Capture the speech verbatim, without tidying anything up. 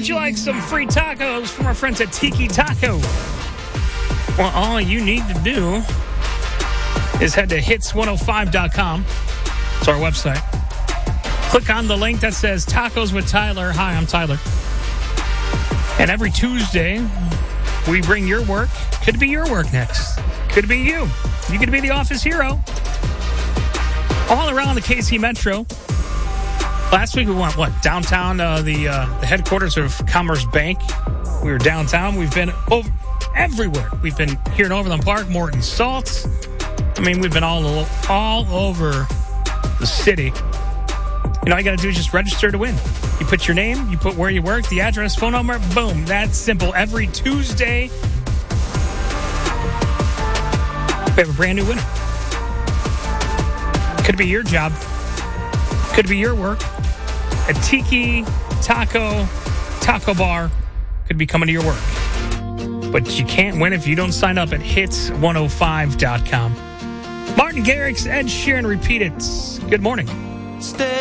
you like some free tacos from our friends at Tiki Taco? Well, all you need to do is head to hits one oh five dot com. It's our website. Click on the link that says Tacos with Tyler. Hi, I'm Tyler. And every Tuesday, we bring your work. Could be your work next. Could be you. You could be the office hero. All around the K C Metro. Last week we went, what, downtown, uh, the uh, the headquarters of Commerce Bank. We were downtown. We've been over everywhere. We've been here in Overland Park, Morton Salt. I mean, we've been all, all over the city. You know, all you got to do is just register to win. You put your name, you put where you work, the address, phone number, boom. That's simple. Every Tuesday, we have a brand new winner. Could be your job. Could be your work. A Tiki Taco Taco Bar could be coming to your work. But you can't win if you don't sign up at hits one oh five dot com. Martin Garrix, Ed Sheeran, repeat it. Good morning. Stay